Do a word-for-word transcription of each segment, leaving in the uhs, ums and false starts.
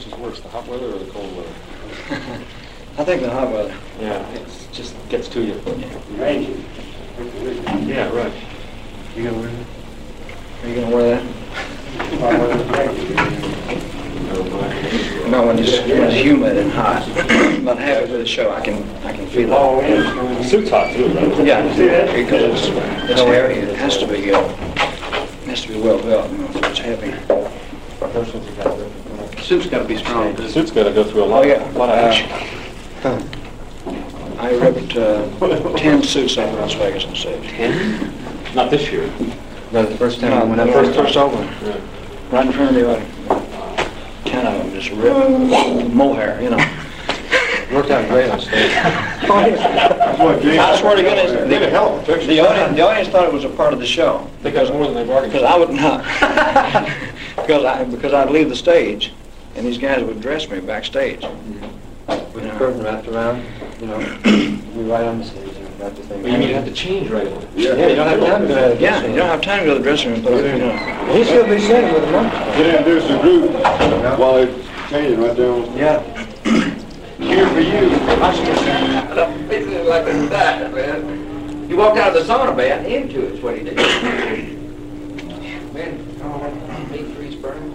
is worse, the hot weather or the cold weather? I think the hot weather. Yeah, it just gets to you. Right. Yeah, right. You gonna wear that? Are you gonna wear that? No, when it's, when it's humid and hot. But halfway through the show, I can I can feel it. The suit's hot too, right? Yeah, because it's, it's heavy. It has to be uh, it has to be well built. You know, so it's heavy. The suit's got to be strong. The suit's got to go through a lot, Oh, yeah. lot of action. Uh, I ripped uh, ten suits out of Las Vegas on stage. Ten? Not this year. No, the first time No, when I the first first first opened, Yeah. right in front of the audience. Ten of them just ripped mohair, you know. Worked out great on stage. I swear to goodness, the, the audience, the audience thought it was a part of the show. They got more than they bargained Because I would not, because I because I'd leave the stage, and these guys would dress me backstage. With the curtain wrapped around, you know, we right on the stage and wrap the thing. But you mean you have to change right away? Yeah, you don't have time to go to the Yeah, you don't have time to go to the dressing room, but you know. He should be sitting with a microphone. Get introduce the group while they're changing right there. Yeah. Here for you. I'm feeling like a die, man. He walked out of the sauna bath into it's what he did. Man, meat freeze burning.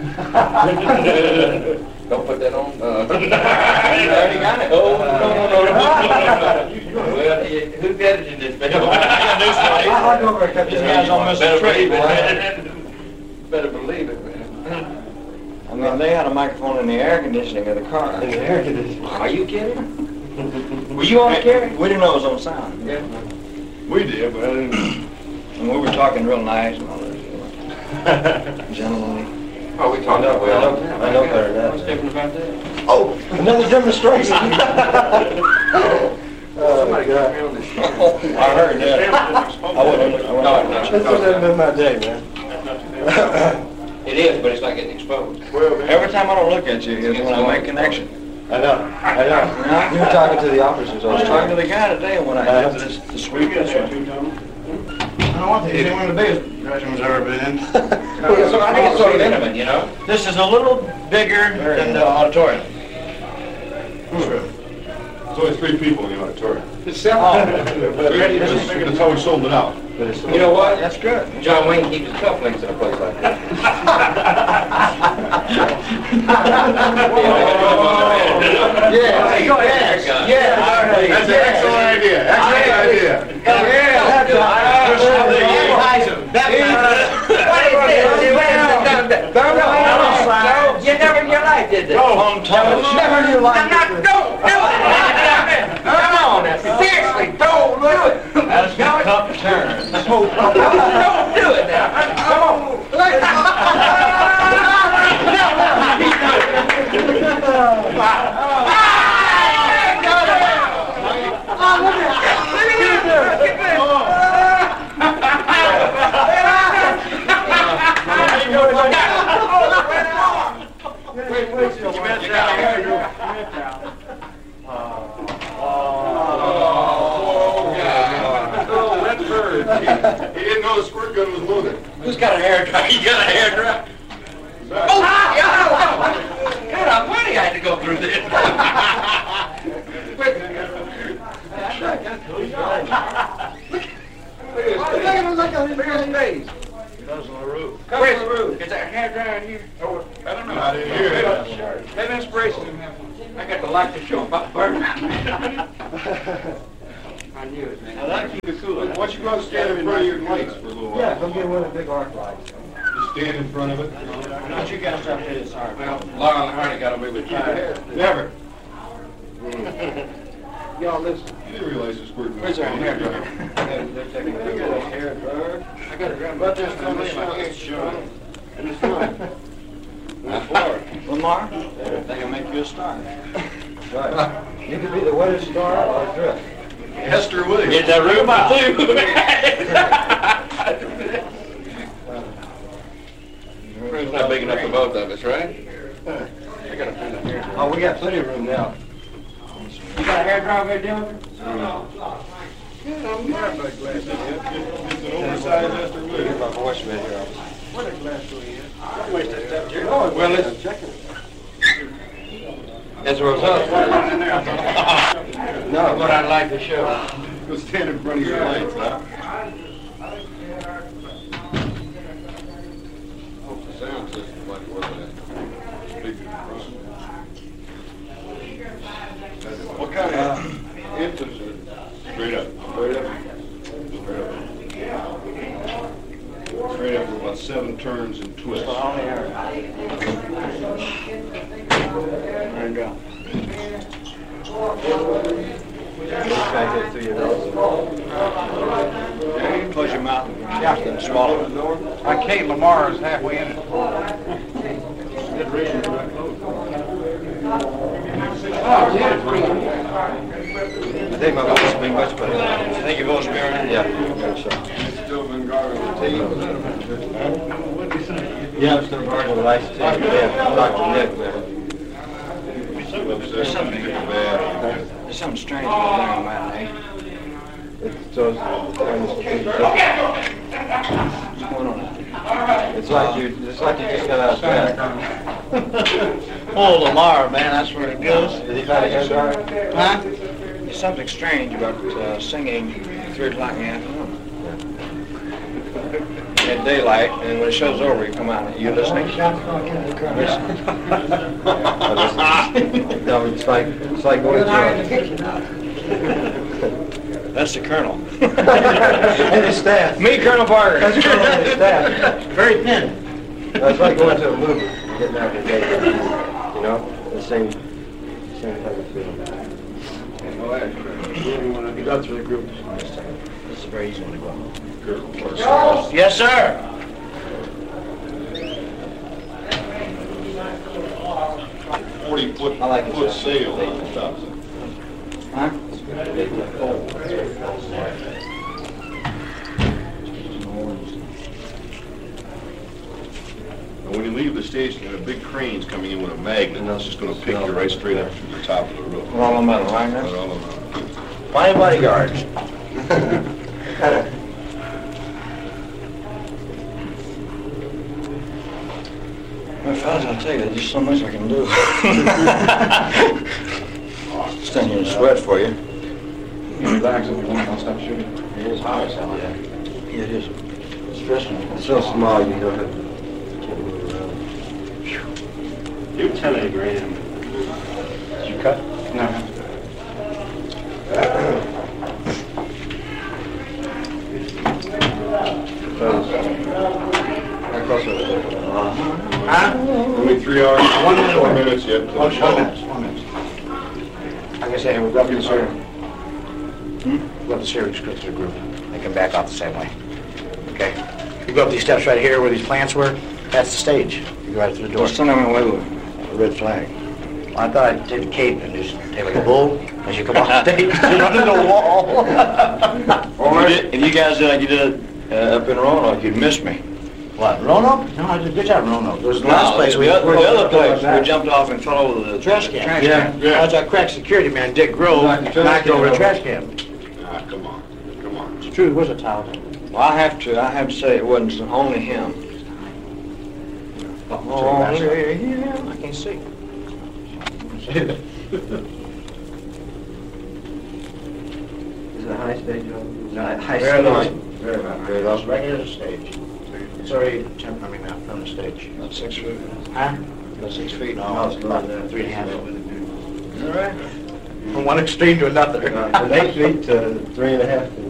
Don't put that on. Uh, you already got it. Oh, no, no, no, no. Well, who got it in this video? I'll go over and cut This this guy's out. almost a tree, man. Better believe it, man. I mean, they had a microphone in the air conditioning of the car. In the air conditioning. Are you kidding? Were you on the carry? We didn't know it was on sound. Yeah. We did, but I didn't. And we were talking real nice and all that. Gentlemanly. Oh, we talked about I know- I know better than that. What's different about that? Oh, Another demonstration. Oh, Somebody got God. me on this shit. I heard that. I wouldn't. I No, wouldn't. no. This hasn't been my day, man. It is, but it's not getting exposed. Every time I don't look at you is when I make connection. I know, I know. You were talking to the officers. I was talking to the guy today when I did this, the sweep this one. I don't want to say one of the biggest dressing rooms I've ever been in. So I think it's sort of intimate, you know? This is a little bigger than the auditorium. There's only three people in the auditorium. It's seven. That's how we sold it out. You know what? That's good. John Wayne keeps his cufflinks in a place like that. Yeah, Go ahead. yeah. That's an excellent idea, excellent idea. You never in your life did this. On top. Never in your life. I'm not, don't do it. Come on, now. Seriously, don't do it. As the cup turns. Don't do it now. Come Wait, wait, you got He didn't know the squirt gun was loaded. Who's got a hair dryer? You got a hair dryer? Oh, God, God, I'm funny I had to go through this. Look at his face. Where's the roof? Is there a hair dryer in here? Oh, I don't know. I didn't hear it. That inspiration. I got the light to show about burning. I knew it, man. I like keep it cool. Why don't you go and stand in front of your lights for a little while? Yeah, go get one of the big arc lights. Just stand in front of it. Don't you guys stop hitting sorry. Well, Laura and Hardy got away with it. Never. Y'all listen. You didn't realize the squirt gun. Where's our hair dryer? They're taking a hair dryer. I got it right. But there's no I can't show it. And it's not. Lamar, they can make you a star. Right. You could be the wettest star or drift. Hester Williams. Get that room out. Room's not big enough for both of us, right? I gotta find a hair dryer. Oh, we got plenty of room now. You got a hair dryer there, Dylan? It's an oversized Hester Get Williams. my voice right here. Well, it's... As a result, no, what I'd like to show. Go stand in front of your lights, huh? Hope the sound system like it was that speaker in front. What kind of engines are straight up? Straight up? Straight up. Straight up with about seven turns and twists. There you go. Try to get through your nose. Close your mouth and swallow it. Like Kate Lamar is halfway in it. I think my voice will be much better. I think your voice will be all right? Yeah, I think so. Still been guarding the team. Yeah, I'm still guarding the lights too. Yeah, Doctor Nick, man. Upset, something. bad. There's something strange about down that, eh? It's those turns. What's going on? It's like you, it's like you just got out of bed. Oh, Lamar, man, that's where it goes. Did he find a hair dryer? Huh? There's something strange about uh, singing at three o'clock in the afternoon. At daylight, and when the show's over, you come out. You listening? Listen. No, it's like, it's like going to That's the Colonel. and his staff. Me, Colonel Parker. That's Colonel and his staff. Very thin. It's like going to a movie, getting out of the day. You know, the same, same type of feeling. You got through the group. This is a very easy one to go. Charles? Yes, sir. Forty foot, I like it, foot sir. sail on the top. Huh? And when you leave the station, there are big cranes coming in with a magnet, and that's just gonna pick you right straight up to the top of the roof. We're all on metal, right? Right all around. Fine bodyguards. Well, fellas, I'll tell you, there's just so much I can do. Stand here and sweat for you. Relax if you want, I'll stop shooting. It is hot as hell, yeah. Yeah, it is. It's stressful. It's so small, you don't have to, can't move around. Your telegram. Did you cut? No. How close are they? Huh? Only three hours, One minute. four minutes yet. till One the show. minute, one minute. Like I say, we've got this here. We've got this here, just go through the group. They can back off the same way. Okay? You go up these steps right here where these plants were, that's the stage. You go right through the door. Just send them away with a red flag. Well, I thought I'd take the cape and just take like a bull as you come off stage and run into the wall. Or if you guys did like you did uh, up in Roanoke, you'd miss me. What, Roanoke? No, I did a good job in Roanoke. It was the last place the, we... the, other, the other place, we we jumped off and fell over the Trash can. Trash Yeah. can. Yeah. That's our crack security man, Dick Grove, Knocked the trash knocked can over the over. trash can. Ah, come on, come on. It's true, it was a towel. Well, I have to, I have to say it wasn't only him. Oh, yeah, I can't see. Is it a high stage? No, high Very low. stage. Very low. Very low. Right near the stage. It's already, ten- I mean, uh, from the stage. About six feet. Huh? About six feet. No, it's about uh, three and a half. All right. From one extreme to another. Uh, From eight feet to three and a half feet.